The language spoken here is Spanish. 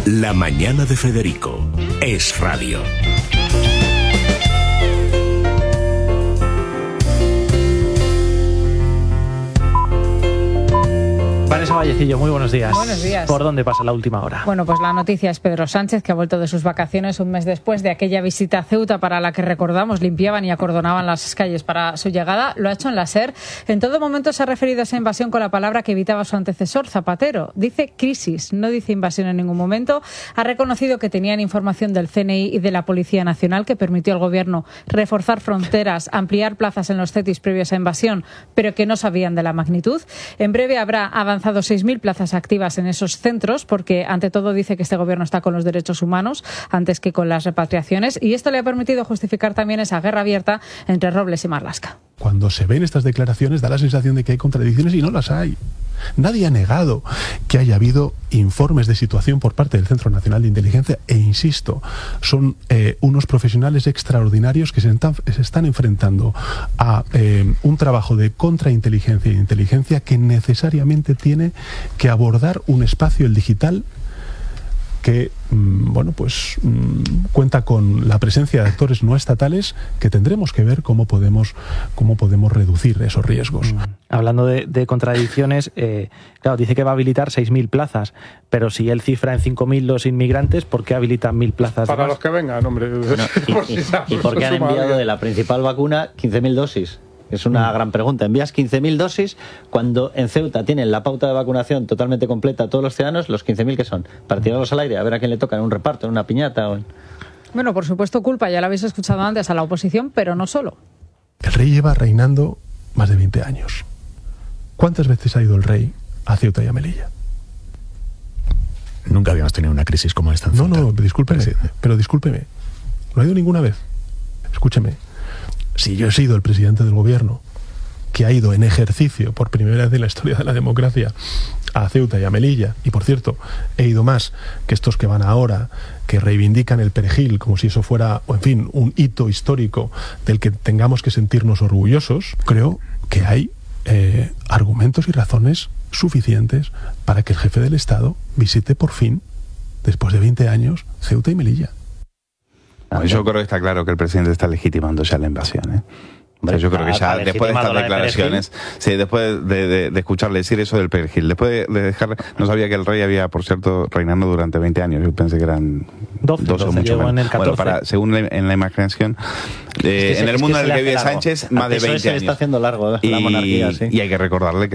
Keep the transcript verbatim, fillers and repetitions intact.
La mañana de Federico es radio. Vanessa Vallecillo, muy buenos días. Buenos días. ¿Por dónde pasa la última hora? Bueno, pues la noticia es Pedro Sánchez, que ha vuelto de sus vacaciones un mes después de aquella visita a Ceuta para la que, recordamos, limpiaban y acordonaban las calles para su llegada. Lo ha hecho en la SER. En todo momento se ha referido a esa invasión con la palabra que evitaba su antecesor, Zapatero. Dice crisis, no dice invasión en ningún momento. Ha reconocido que tenían información del C N I y de la Policía Nacional que permitió al Gobierno reforzar fronteras, ampliar plazas en los CETIs previos a invasión, pero que no sabían de la magnitud. En breve habrá avanzado seis mil plazas activas en esos centros, porque ante todo dice que este gobierno está con los derechos humanos antes que con las repatriaciones, y esto le ha permitido justificar también esa guerra abierta entre Robles y Marlaska. Cuando se ven estas declaraciones da la sensación de que hay contradicciones y no las hay. Nadie ha negado que haya habido informes de situación por parte del Centro Nacional de Inteligencia e, insisto, son eh, unos profesionales extraordinarios que se, entan, se están enfrentando a eh, un trabajo de contrainteligencia e inteligencia que necesariamente tiene que abordar un espacio, el digital, que mmm, bueno, pues mmm, cuenta con la presencia de actores no estatales que tendremos que ver cómo podemos, cómo podemos reducir esos riesgos. Mm. Hablando de, de contradicciones, eh, claro, dice que va a habilitar seis mil plazas, pero si él cifra en cinco mil los inmigrantes, ¿por qué habilitan mil plazas? Para más? los que vengan, hombre. No, y, por si y, y por qué han enviado de la principal vacuna quince mil dosis. Es una gran pregunta. Envías quince mil dosis cuando en Ceuta tienen la pauta de vacunación totalmente completa a todos los ciudadanos. ¿Los quince mil que son? Para tirarlos al aire, a ver a quién le toca en un reparto, en una piñata o en... Bueno, por supuesto culpa, ya lo habéis escuchado antes, a la oposición, pero no solo. El rey lleva reinando más de veinte años. ¿Cuántas veces ha ido el rey a Ceuta y a Melilla? Nunca habíamos tenido una crisis como esta en No, Ceuta. no, discúlpeme, pero discúlpeme. No ha ido ninguna vez. Escúcheme. Si yo he sido el presidente del gobierno que ha ido en ejercicio por primera vez en la historia de la democracia a Ceuta y a Melilla, y por cierto, he ido más que estos que van ahora, que reivindican el perejil como si eso fuera, o en fin, un hito histórico del que tengamos que sentirnos orgullosos, creo que hay eh, argumentos y razones suficientes para que el jefe del Estado visite por fin, después de veinte años, Ceuta y Melilla. Bueno, yo creo que está claro que el presidente está legitimando ya la invasión, ¿eh? O sea, yo creo que ya después de estas declaraciones, sí, después de, de, de escucharle decir eso del perejil, después de, de dejar, no sabía que el rey había, por cierto, reinando durante veinte años. Yo pensé que eran doce, doce o mucho menos. En el bueno, para, según la, en la imaginación, eh, es que en se, el mundo en el que vive Sánchez, más de veinte años. Se está haciendo largo, ¿eh? Y, la monarquía, sí. Y hay que recordarle que